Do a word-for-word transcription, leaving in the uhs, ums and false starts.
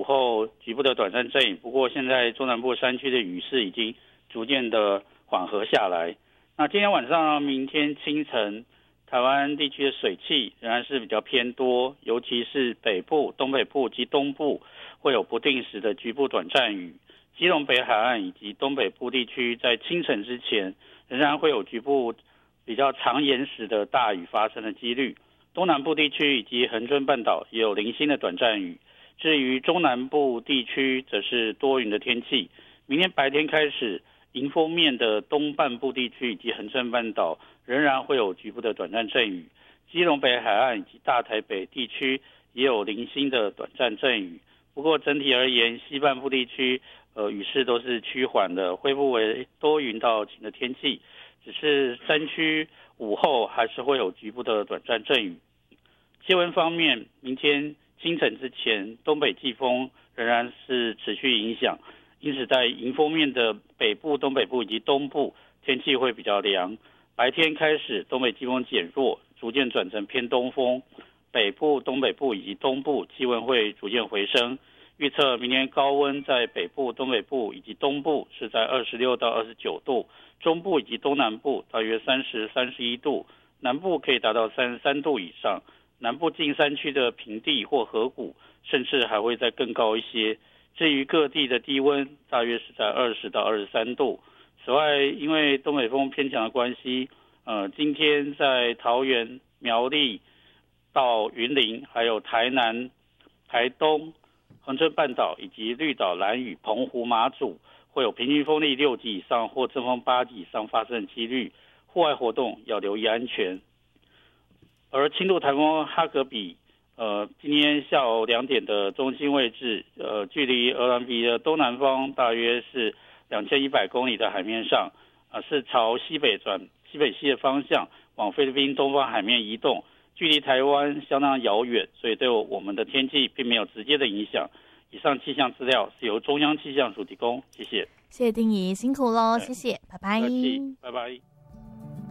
后局部的短暂阵雨，不过现在中南部山区的雨势已经逐渐的缓和下来。那今天晚上、明天清晨，台湾地区的水汽仍然是比较偏多，尤其是北部、东北部及东部会有不定时的局部短暂雨。基隆北海岸以及东北部地区在清晨之前仍然会有局部比较长延时的大雨发生的几率。东南部地区以及恒春半岛也有零星的短暂雨。至于中南部地区则是多云的天气。明天白天开始，迎风面的东半部地区以及恒春半岛仍然会有局部的短暂阵雨。基隆北海岸以及大台北地区也有零星的短暂阵雨。不过整体而言，西半部地区呃雨势都是趋缓的，恢复为多云到晴的天气。只是山区午后还是会有局部的短暂阵雨。气温方面，明天清晨之前，东北季风仍然是持续影响，因此在迎风面的北部、东北部以及东部天气会比较凉。白天开始，东北季风减弱，逐渐转成偏东风。北部、东北部以及东部气温会逐渐回升。预测明天高温在北部、东北部以及东部是在二十六到二十九度，中部以及东南部大约三十、三十一度，南部可以达到三十三度以上。南部近山区的平地或河谷甚至还会再更高一些。至于各地的低温大约是在二十到二十三度。此外，因为东北风偏强的关系，呃，今天在桃园、苗栗到云林，还有台南、台东、恒春半岛以及绿岛、兰屿、澎湖、马祖会有平均风力六级以上或阵风八级以上发生的几率，户外活动要留意安全。而轻度台风哈格比，呃，今天下午两点的中心位置，呃，距离鹅銮鼻的东南方大约是两千一百公里的海面上，呃，是朝西北转西北西的方向往菲律宾东方海面移动，距离台湾相当遥远，所以对我们的天气并没有直接的影响。以上气象资料是由中央气象署提供，谢谢。 谢谢丁怡，辛苦喽，谢谢，拜拜。 拜拜。